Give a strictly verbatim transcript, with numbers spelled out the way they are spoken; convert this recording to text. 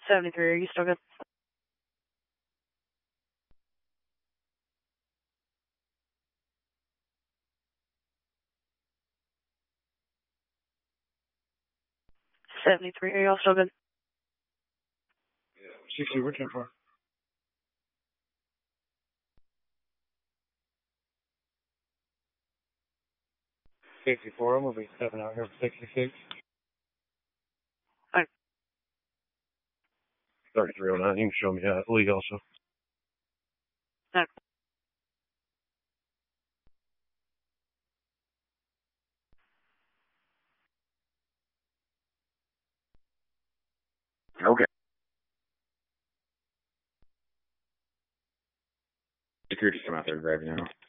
seventy-three, are you still good? seventy-three, are you all still good? sixty, we're ten four. sixty-four, I'm moving seven out here for sixty-six. Alright. thirty-three oh nine, you can show me uh, league also. Alright. Okay. Security come out there and grab you now.